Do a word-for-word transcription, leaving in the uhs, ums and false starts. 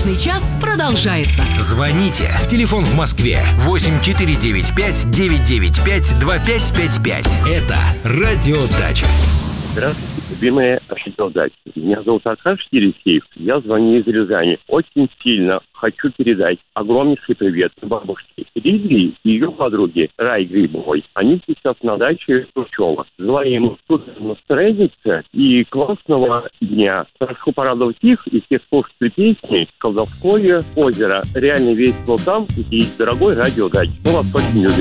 Солнечный час продолжается. Звоните. Телефон в Москве восемь четыре девять пять девять девять пять два пять пять пять. Это радиодача. Здравствуйте, любимые радиодачи. Меня зовут Аркаш Елисеев. Я звоню из Рязани. Очень сильно хочу передать огромнейший привет бабушке Лидии и ее подруге Рае Грибовой. Они сейчас на даче Турчева. Желаю им супер настроения и классного дня. Прошу порадовать их и всех слушателей песни «Колдовское озеро». Реально весело там, где есть дорогой радиодач. Мы вас очень любим.